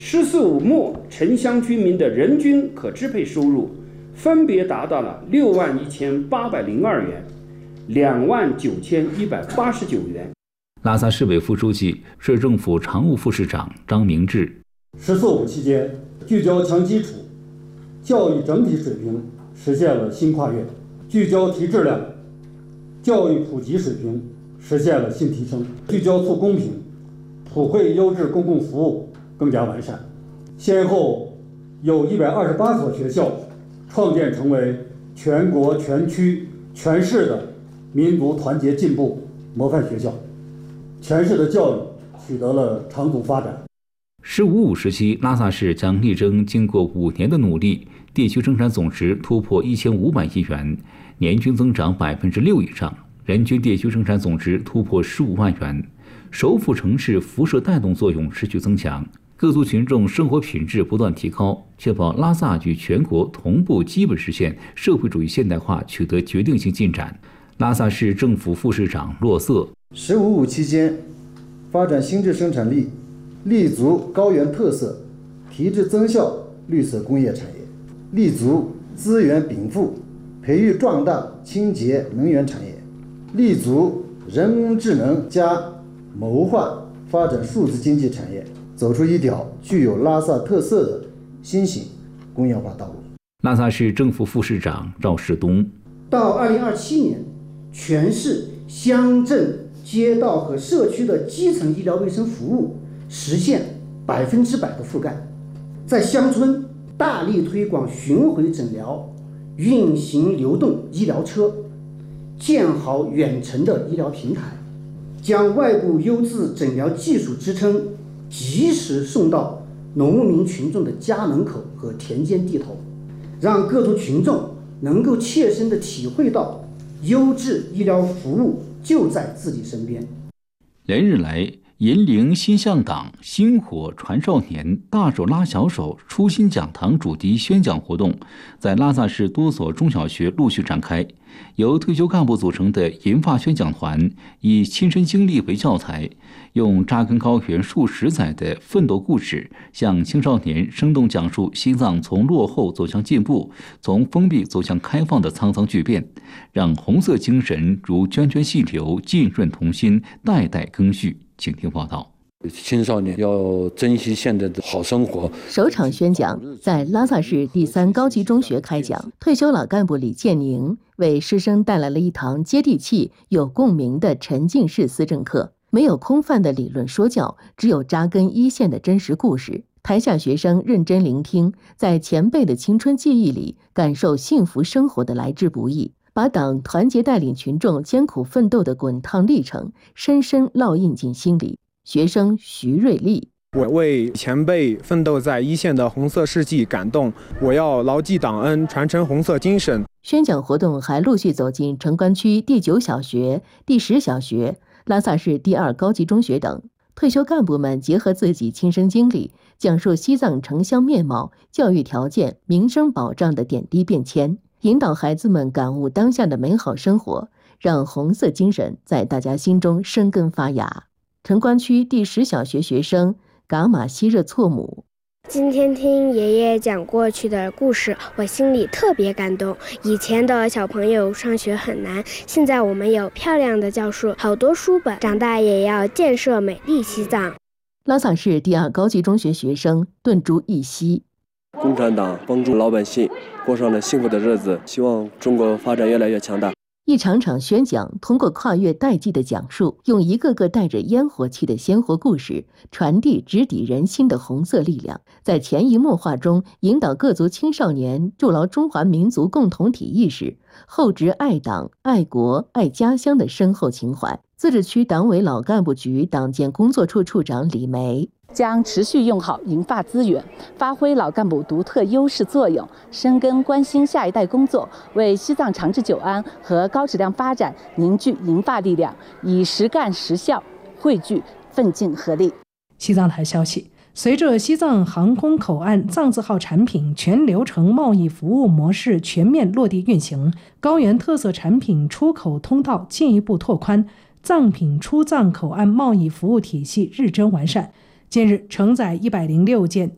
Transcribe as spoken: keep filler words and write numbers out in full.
十四五末城乡居民的人均可支配收入分别达到了六万一千八百零二元、两万九千一百八十九元。 拉萨市委副书记、市政府常务副市长张明志。 十四五期间，聚焦强基础，教育整体水平实现了新跨越；聚焦提质量，教育普及水平实现了新提升；聚焦促公平，普惠优质公共服务更加完善。先后有一百二十八所学校创建成为全国、全区、全市的民族团结进步模范学校，全市的教育取得了长足发展。 十五五时期，拉萨市将力争经过五年的努力，地区生产总值突破一千五百亿元，年均增长百分之六以上，人均地区生产总值突破十五万元，首府城市辐射带动作用持续增强，各族群众生活品质不断提高，确保拉萨与全国同步基本实现社会主义现代化取得决定性进展。拉萨市政府副市长洛瑟。 十五五期间，发展新质生产力，立足高原特色，提质增效绿色工业产业，立足资源禀赋，培育壮大清洁能源产业，立足人工智能加谋划发展数字经济产业，走出一条具有拉萨特色的新型工业化道路。 拉萨市政府副市长赵世东。 到二零二七年，全市乡镇、街道和社区的基层医疗卫生服务实现百分之百的覆盖。在乡村大力推广巡回诊疗，运行流动医疗车，建好远程的医疗平台，将外部优质诊疗技术支撑及时送到农民群众的家门口和田间地头，让各族群众能够切身地体会到优质医疗服务就在自己身边。 连日来，引领新向党、薪火传少年、大手拉小手初心讲堂主题宣讲活动在拉萨市多所中小学陆续展开。由退休干部组成的银发宣讲团以亲身经历为教材，用扎根高原数十载的奋斗故事，向青少年生动讲述西藏从落后走向进步、从封闭走向开放的沧桑巨变，让红色精神如涓涓细流浸润童心，代代更续。请听报道。 青少年要珍惜现在的好生活。 首场宣讲在拉萨市第三高级中学开讲，退休老干部李建宁为师生带来了一堂接地气、有共鸣的沉浸式思政课。没有空泛的理论说教，只有扎根一线的真实故事。台下学生认真聆听，在前辈的青春记忆里感受幸福生活的来之不易，把党团结带领群众艰苦奋斗的滚烫历程深深烙印进心里。学生徐瑞丽： 我为前辈奋斗在一线的红色事迹感动，我要牢记党恩，传承红色精神。 宣讲活动还陆续走进城关区第九小学、第十小学、拉萨市第二高级中学等。退休干部们结合自己亲身经历，讲述西藏城乡面貌、教育条件、民生保障的点滴变迁，引导孩子们感悟当下的美好生活，让红色精神在大家心中生根发芽。城关区第十小学学生噶玛西热措姆： 今天听爷爷讲过去的故事，我心里特别感动。以前的小朋友上学很难，现在我们有漂亮的教室，好多书本，长大也要建设美丽西藏。 拉萨市第二高级中学学生顿珠一希： 共产党帮助老百姓过上了幸福的日子，希望中国发展越来越强大。 一场场宣讲通过跨越代际的讲述，用一个个带着烟火气的鲜活故事，传递直抵人心的红色力量，在潜移默化中引导各族青少年筑牢中华民族共同体意识，厚植爱党、爱国、爱家乡的深厚情怀。自治区党委老干部局党建工作处处长李梅： 将持续用好银发资源，发挥老干部独特优势作用，深耕关心下一代工作，为西藏长治久安和高质量发展凝聚银发力量，以实干实效汇聚奋进合力。 西藏台消息，随着西藏航空口岸藏字号产品全流程贸易服务模式全面落地运行，高原特色产品出口通道进一步拓宽，藏品出藏口岸贸易服务体系日臻完善。近日，承载一百零六件